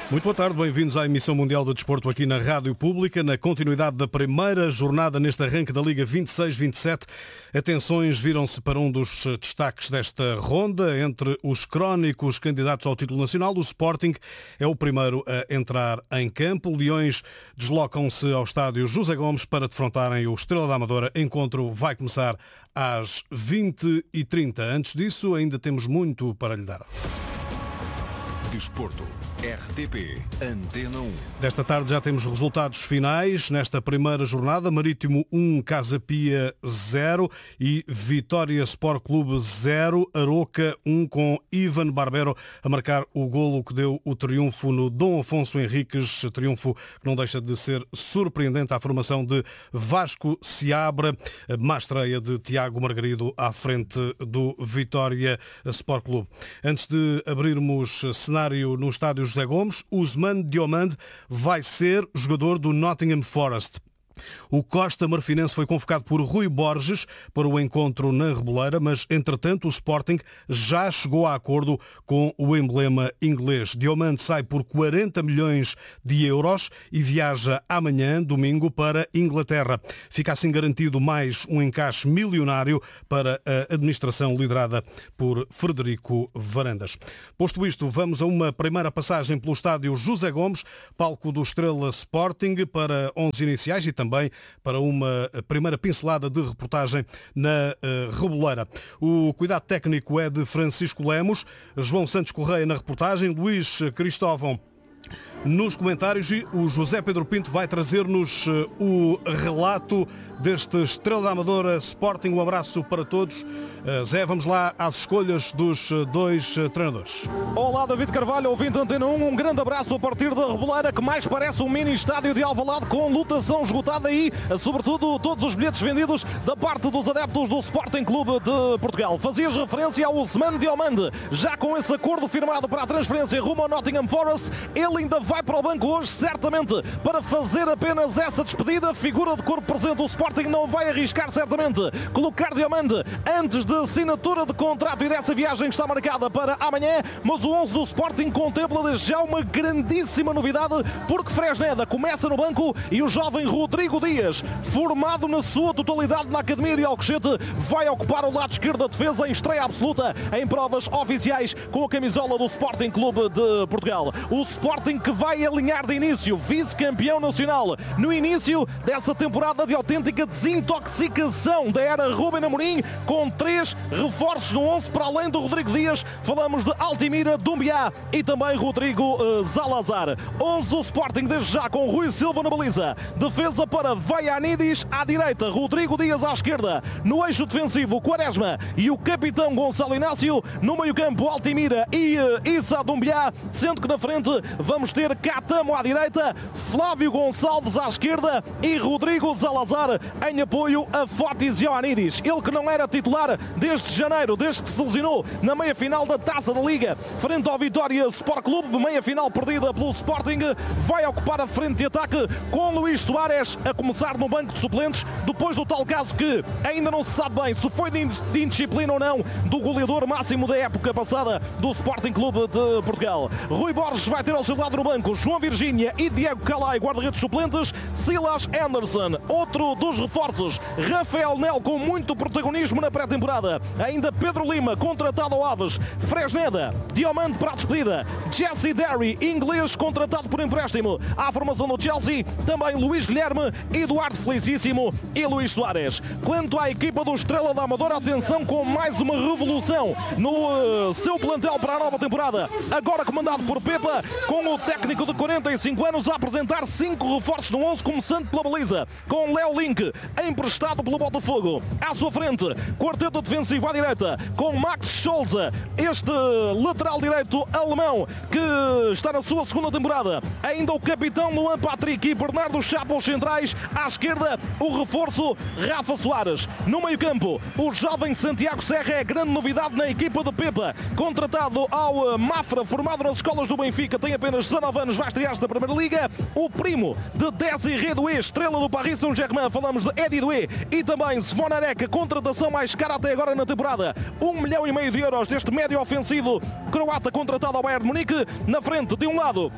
Muito boa tarde, bem-vindos à emissão mundial do desporto aqui na Rádio Pública, na continuidade da primeira jornada neste arranque da Liga 26-27. Atenções viram-se para um dos destaques desta ronda. Entre os crónicos candidatos ao título nacional, o Sporting é o primeiro a entrar em campo. Leões deslocam-se ao estádio José Gomes para defrontarem o Estrela da Amadora. Encontro vai começar às 20h30. Antes disso, ainda temos muito para lhe dar. Desporto. RTP Antena 1. Desta tarde já temos resultados finais. Nesta primeira jornada, Marítimo 1, Casa Pia 0 e Vitória Sport Clube 0. Aroca 1 com Ivan Barbero a marcar o golo que deu o triunfo no Dom Afonso Henriques. Triunfo que não deixa de ser surpreendente à formação de Vasco Seabra. Má estreia de Tiago Margarido à frente do Vitória Sport Clube. Antes de abrirmos cenário no estádio José Gomes, Ousmane Diomande vai ser jogador do Nottingham Forest. O Costa Marfinense foi convocado por Rui Borges para o encontro na Reboleira, mas, entretanto, o Sporting já chegou a acordo com o emblema inglês. Diomande sai por 40 milhões de euros e viaja amanhã, domingo, para Inglaterra. Fica assim garantido mais um encaixe milionário para a administração liderada por Frederico Varandas. Posto isto, vamos a uma primeira passagem pelo estádio José Gomes, palco do Estrela Sporting, para 11 iniciais e também para uma primeira pincelada de reportagem na Reboleira. O cuidado técnico é de Francisco Lemos, João Santos Correia na reportagem, Luís Cristóvão nos comentários e o José Pedro Pinto vai trazer-nos o relato deste Estrela da Amadora Sporting. Um abraço para todos. Zé, vamos lá às escolhas dos dois treinadores. Olá, David Carvalho, ouvinte Antena 1. Um grande abraço a partir da Reboleira, que mais parece um mini estádio de Alvalade com lotação esgotada e, sobretudo, todos os bilhetes vendidos da parte dos adeptos do Sporting Clube de Portugal. Fazias referência ao Ousmane Diomande. Já com esse acordo firmado para a transferência rumo ao Nottingham Forest, ele ainda vai para o banco hoje, certamente, para fazer apenas essa despedida. Figura de corpo presente, o Sporting não vai arriscar, certamente, colocar Diomande antes de assinatura de contrato e dessa viagem que está marcada para amanhã, mas o 11 do Sporting contempla desde já uma grandíssima novidade, porque Fresneda começa no banco e o jovem Rodrigo Dias, formado na sua totalidade na Academia de Alcochete, vai ocupar o lado esquerdo da defesa em estreia absoluta em provas oficiais com a camisola do Sporting Clube de Portugal. O Sporting que vai alinhar de início, vice-campeão nacional, no início dessa temporada de autêntica desintoxicação da era Ruben Amorim, com 3 reforços no 11 para além do Rodrigo Dias. Falamos de Altimira, Dumbiá e também Rodrigo Zalazar. 11 do Sporting desde já com Rui Silva na baliza. Defesa para Vaianidis à direita, Rodrigo Dias à esquerda. No eixo defensivo, Quaresma e o capitão Gonçalo Inácio. No meio-campo, Altimira e Issa Dumbiá, sendo que na frente vamos ter Catamo à direita, Flávio Gonçalves à esquerda e Rodrigo Zalazar em apoio a Fotis Ioannidis. Ele que não era titular desde janeiro, desde que se lesionou na meia-final da Taça da Liga, frente ao Vitória Sport Clube, meia-final perdida pelo Sporting, vai ocupar a frente de ataque com Luís Soares a começar no banco de suplentes, depois do tal caso que ainda não se sabe bem se foi de indisciplina ou não do goleador máximo da época passada do Sporting Clube de Portugal. Rui Borges vai ter ao seu lado no banco João Virgínia e Diego Calai, guarda-redes suplentes, Silas Anderson, outro dos reforços, Rafael Nel com muito protagonismo na pré-temporada, ainda Pedro Lima, contratado ao Aves, Fresneda, Diomande para a despedida, Jesse Derry, inglês, contratado por empréstimo à formação do Chelsea, também Luís Guilherme, Eduardo Felicíssimo e Luís Soares. Quanto à equipa do Estrela da Amadora, atenção com mais uma revolução no seu plantel para a nova temporada, agora comandado por Pepa, com o técnico de 45 anos a apresentar 5 reforços no 11, começando pela baliza, com Léo Link, emprestado pelo Botafogo. À sua frente, quarteto defensivo à direita, com Max Scholze, este lateral direito alemão que está na sua segunda temporada. Ainda o capitão Luan Patrick e Bernardo Chapa, os centrais. À esquerda, o reforço Rafa Soares. No meio-campo, o jovem Santiago Serra é a grande novidade na equipa de Pepa, contratado ao Mafra, formado nas escolas do Benfica, tem apenas 19 anos, vai estrear-se na Primeira Liga. O primo de Désiré Doué, estrela do Paris Saint-Germain, falamos de Eddie Doué, e também Zvonarek, a contratação mais cara até agora na temporada, 1,5 milhão de euros deste médio ofensivo croata contratado ao Bayern de Munique. Na frente, de um lado,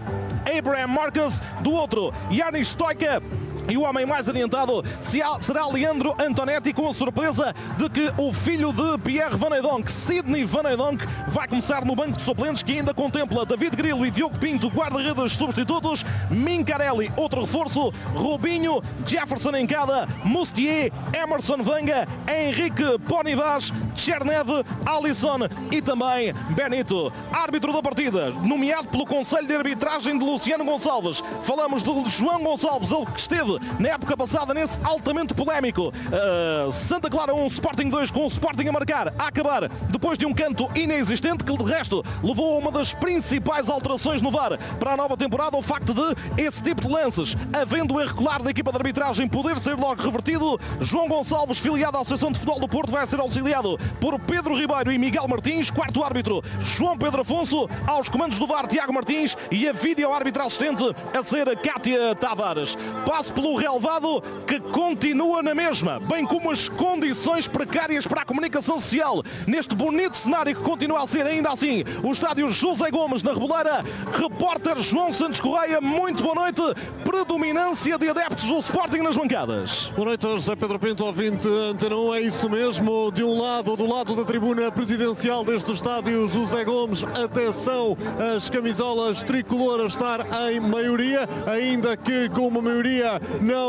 Abraham Marcus, do outro Yanis Stoica. E o homem mais adiantado será Leandro Antonetti, com a surpresa de que o filho de Pierre Van Hooijdonk, Sidney Van Hooijdonk, vai começar no banco de suplentes, que ainda contempla David Grilo e Diogo Pinto, guarda-redes substitutos, Mincarelli, outro reforço, Robinho, Jefferson Encada, Mustier, Emerson Vanga, Henrique Ponivas, Chernev, Alisson e também Benito. Árbitro da partida, nomeado pelo Conselho de Arbitragem de Luciano Gonçalves. Falamos de João Gonçalves, ele que esteve na época passada nesse altamente polémico Santa Clara 1, Sporting 2, com o Sporting a marcar, a acabar depois de um canto inexistente, que de resto levou a uma das principais alterações no VAR para a nova temporada, o facto de esse tipo de lances, havendo erro claro da equipa de arbitragem, poder ser logo revertido. João Gonçalves, filiado à Associação de Futebol do Porto, vai ser auxiliado por Pedro Ribeiro e Miguel Martins. Quarto árbitro, João Pedro Afonso. Aos comandos do VAR, Tiago Martins, e a vídeo-árbitra assistente a ser Cátia Tavares. Passo pelo relevado, que continua na mesma, bem como as condições precárias para a comunicação social neste bonito cenário que continua a ser ainda assim o estádio José Gomes na Reboleira. Repórter João Santos Correia, muito boa noite. Predominância de adeptos do Sporting nas bancadas. Boa noite, José Pedro Pinto, ouvinte Antena 1. É isso mesmo, de um lado, do lado da tribuna presidencial deste estádio José Gomes, atenção, as camisolas tricolor a estar em maioria, ainda que com uma maioria não